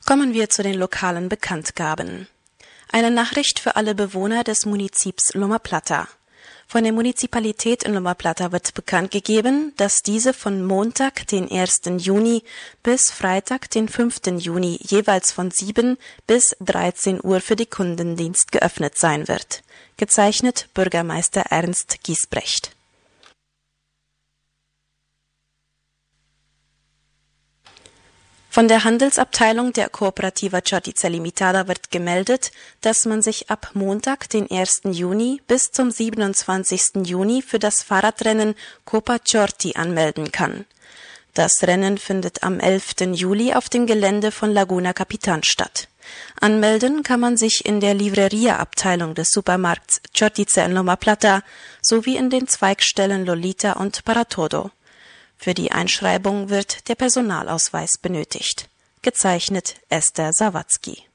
Kommen wir zu den lokalen Bekanntgaben. Eine Nachricht für alle Bewohner des Munizips Loma Plata. Von der Munizipalität in Loma Plata wird bekannt gegeben, dass diese von Montag, den 1. Juni bis Freitag, den 5. Juni jeweils von 7 bis 13 Uhr für die Kundendienst geöffnet sein wird. Gezeichnet Bürgermeister Ernst Giesbrecht. Von der Handelsabteilung der Cooperativa Chortiza Limitada wird gemeldet, dass man sich ab Montag, den 1. Juni bis zum 27. Juni für das Fahrradrennen Copa Chorti anmelden kann. Das Rennen findet am 11. Juli auf dem Gelände von Laguna Capitan statt. Anmelden kann man sich in der Livreria-Abteilung des Supermarkts Chortiza in Loma Plata sowie in den Zweigstellen Lolita und Para Todo. Für die Einschreibung wird der Personalausweis benötigt. Gezeichnet Esther Sawatzki.